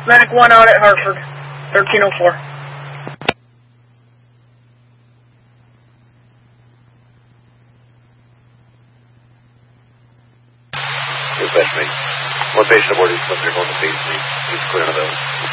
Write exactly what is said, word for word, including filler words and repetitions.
Medic one out at Hartford, thirteen oh four. Dispatch me. One patient aboard is going to phase three. Please clear of those.